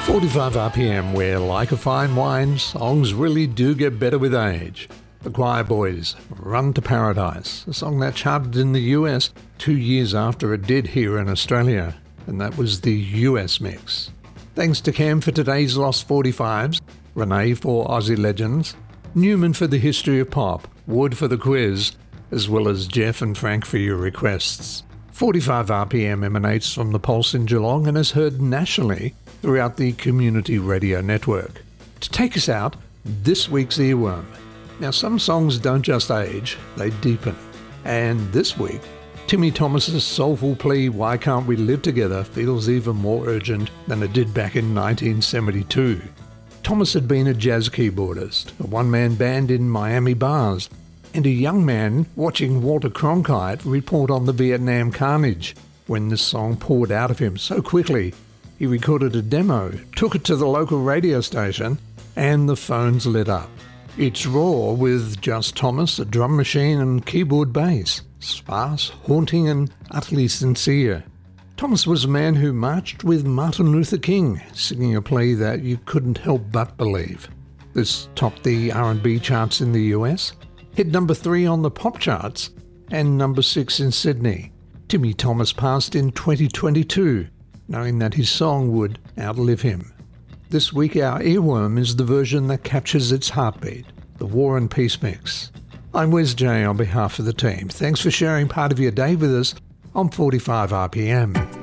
45 RPM, where like a fine wine, songs really do get better with age. The Choir Boys, Run to Paradise, a song that charted in the US 2 years after it did here in Australia, and that was the US mix. Thanks to Cam for today's Lost 45s, Renee for Aussie Legends, Newman for the History of Pop, Wood for the quiz, as well as Jeff and Frank for your requests. 45 RPM emanates from the Pulse in Geelong and is heard nationally throughout the Community Radio Network. To take us out, this week's earworm. Now, some songs don't just age, they deepen. And this week, Timmy Thomas's soulful plea, "Why Can't We Live Together?" feels even more urgent than it did back in 1972. Thomas had been a jazz keyboardist, a one-man band in Miami bars, and a young man watching Walter Cronkite report on the Vietnam carnage when this song poured out of him so quickly. He recorded a demo, took it to the local radio station, and the phones lit up. It's raw with just Thomas, a drum machine and keyboard bass, sparse, haunting and utterly sincere. Thomas was a man who marched with Martin Luther King, singing a plea that you couldn't help but believe. This topped the R&B charts in the US, hit number 3 on the pop charts, and number 6 in Sydney. Timmy Thomas passed in 2022, knowing that his song would outlive him. This week our earworm is the version that captures its heartbeat, the War and Peace mix. I'm Wes J on behalf of the team. Thanks for sharing part of your day with us on 45 RPM.